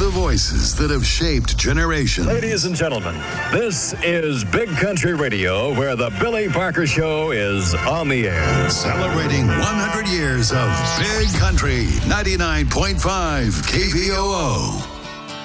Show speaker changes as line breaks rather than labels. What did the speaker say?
The voices that have shaped generations.
Ladies and gentlemen, this is Big Country Radio, where the Billy Parker Show is on the air.
Celebrating 100 years of Big Country 99.5 KPOO.